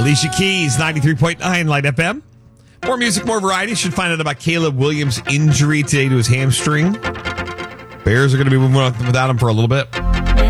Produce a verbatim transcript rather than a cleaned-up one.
Alicia Keys, ninety-three point nine Light F M. More music, more variety. Should find out about Caleb Williams' injury today to his hamstring. Bears are going to be moving on without him for a little bit.